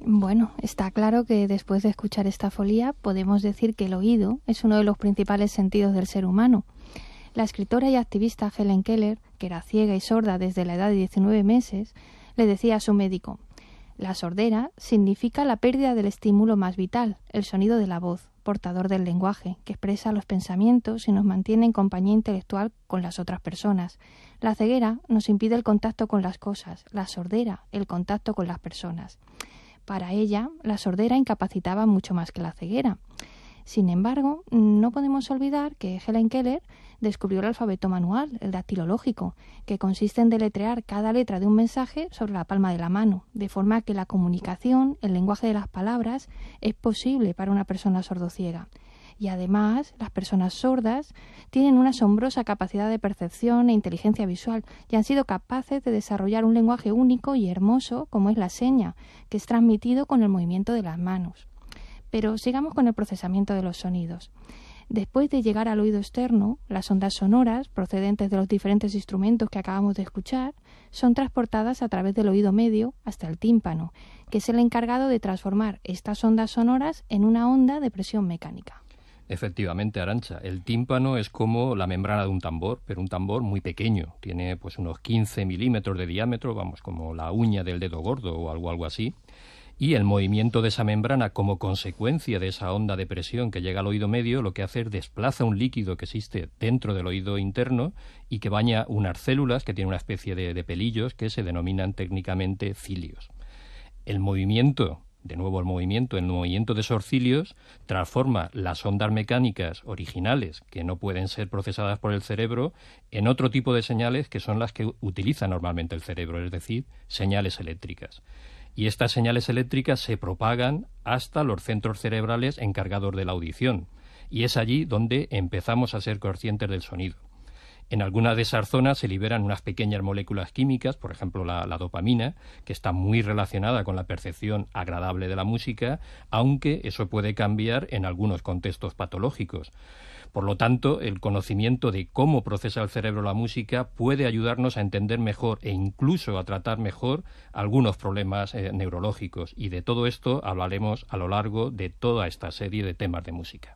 Bueno, está claro que después de escuchar esta folía podemos decir que el oído es uno de los principales sentidos del ser humano. La escritora y activista Helen Keller, que era ciega y sorda desde la edad de 19 meses, le decía a su médico: la sordera significa la pérdida del estímulo más vital, el sonido de la voz, portador del lenguaje, que expresa los pensamientos y nos mantiene en compañía intelectual con las otras personas. La ceguera nos impide el contacto con las cosas, la sordera el contacto con las personas. Para ella, la sordera incapacitaba mucho más que la ceguera. Sin embargo, no podemos olvidar que Helen Keller descubrió el alfabeto manual, el dactilológico, que consiste en deletrear cada letra de un mensaje sobre la palma de la mano, de forma que la comunicación, el lenguaje de las palabras, es posible para una persona sordociega. Y además, las personas sordas tienen una asombrosa capacidad de percepción e inteligencia visual y han sido capaces de desarrollar un lenguaje único y hermoso como es la seña, que es transmitido con el movimiento de las manos. Pero sigamos con el procesamiento de los sonidos. Después de llegar al oído externo, las ondas sonoras, procedentes de los diferentes instrumentos que acabamos de escuchar, son transportadas a través del oído medio hasta el tímpano, que es el encargado de transformar estas ondas sonoras en una onda de presión mecánica. Efectivamente, Arantxa, el tímpano es como la membrana de un tambor, pero un tambor muy pequeño. Tiene pues unos 15 milímetros de diámetro, vamos, como la uña del dedo gordo o algo así. Y el movimiento de esa membrana, como consecuencia de esa onda de presión que llega al oído medio, lo que hace es desplaza un líquido que existe dentro del oído interno y que baña unas células que tienen una especie de pelillos que se denominan técnicamente cilios. El movimiento de esos cilios transforma las ondas mecánicas originales, que no pueden ser procesadas por el cerebro, en otro tipo de señales que son las que utiliza normalmente el cerebro, es decir, señales eléctricas. Y estas señales eléctricas se propagan hasta los centros cerebrales encargados de la audición, y es allí donde empezamos a ser conscientes del sonido. En algunas de esas zonas se liberan unas pequeñas moléculas químicas, por ejemplo la dopamina, que está muy relacionada con la percepción agradable de la música, aunque eso puede cambiar en algunos contextos patológicos. Por lo tanto, el conocimiento de cómo procesa el cerebro la música puede ayudarnos a entender mejor e incluso a tratar mejor algunos problemas neurológicos. Y de todo esto hablaremos a lo largo de toda esta serie de temas de música.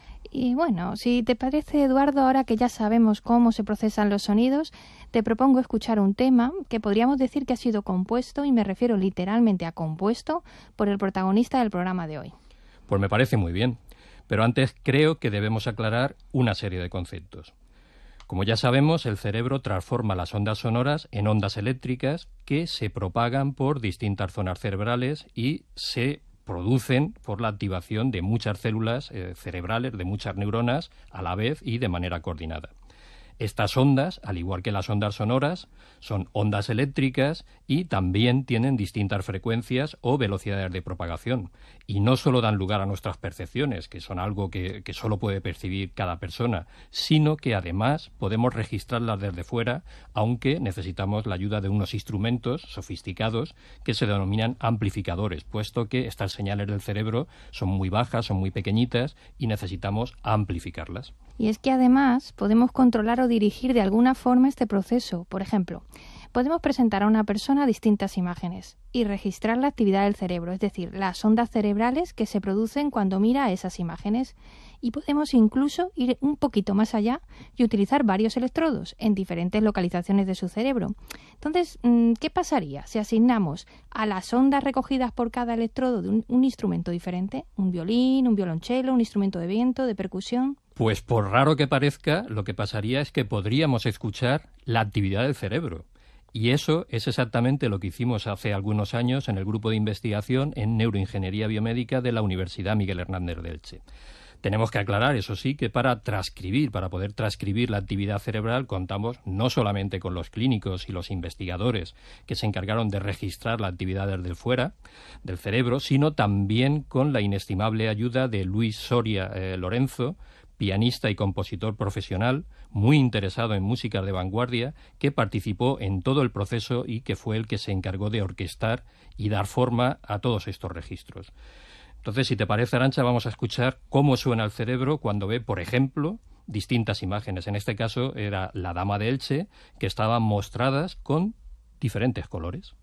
Y bueno, si te parece, Eduardo, ahora que ya sabemos cómo se procesan los sonidos, te propongo escuchar un tema que podríamos decir que ha sido compuesto, y me refiero literalmente a compuesto, por el protagonista del programa de hoy. Pues me parece muy bien. Pero antes creo que debemos aclarar una serie de conceptos. Como ya sabemos, el cerebro transforma las ondas sonoras en ondas eléctricas que se propagan por distintas zonas cerebrales y se producen por la activación de muchas células cerebrales, de muchas neuronas a la vez y de manera coordinada. Estas ondas, al igual que las ondas sonoras, son ondas eléctricas y también tienen distintas frecuencias o velocidades de propagación. Y no solo dan lugar a nuestras percepciones, que son algo que solo puede percibir cada persona, sino que además podemos registrarlas desde fuera, aunque necesitamos la ayuda de unos instrumentos sofisticados que se denominan amplificadores, puesto que estas señales del cerebro son muy bajas, son muy pequeñitas y necesitamos amplificarlas. Y es que además podemos controlar o dirigir de alguna forma este proceso. Por ejemplo, podemos presentar a una persona distintas imágenes y registrar la actividad del cerebro, es decir, las ondas cerebrales que se producen cuando mira a esas imágenes. Y podemos incluso ir un poquito más allá y utilizar varios electrodos en diferentes localizaciones de su cerebro. Entonces, ¿qué pasaría si asignamos a las ondas recogidas por cada electrodo de un instrumento diferente? ¿Un violín, un violonchelo, un instrumento de viento, de percusión? Pues por raro que parezca, lo que pasaría es que podríamos escuchar la actividad del cerebro. Y eso es exactamente lo que hicimos hace algunos años en el grupo de investigación en neuroingeniería biomédica de la Universidad Miguel Hernández de Elche. Tenemos que aclarar, eso sí, que para poder transcribir la actividad cerebral, contamos no solamente con los clínicos y los investigadores que se encargaron de registrar la actividad desde fuera del cerebro, sino también con la inestimable ayuda de Luis Soria Lorenzo, pianista y compositor profesional, muy interesado en músicas de vanguardia, que participó en todo el proceso y que fue el que se encargó de orquestar y dar forma a todos estos registros. Entonces, si te parece, Arantxa, vamos a escuchar cómo suena el cerebro cuando ve, por ejemplo, distintas imágenes. En este caso era la Dama de Elche, que estaban mostradas con diferentes colores.